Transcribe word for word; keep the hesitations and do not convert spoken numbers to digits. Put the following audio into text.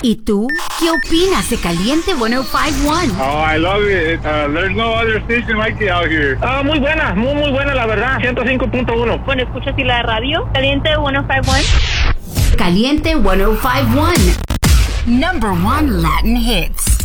¿Y tú? ¿Qué opinas de Caliente ciento cincuenta y uno? Oh, I love it. Uh, there's no other station like it out here. Ah, muy buena, muy, muy buena, la verdad. ciento cinco punto uno. Bueno, escucha si la radio. Caliente ciento cincuenta y uno. Caliente ciento cincuenta y uno. Number one Latin hits.